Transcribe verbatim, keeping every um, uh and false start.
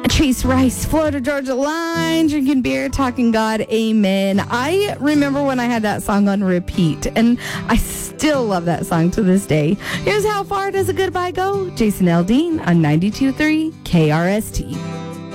Chase Rice, Florida Georgia Line, drinking beer, talking God, amen. I remember when I had that song on repeat, and I still love that song to this day. Here's How Far Does a Goodbye Go? Jason Aldean on ninety-two point three K R S T.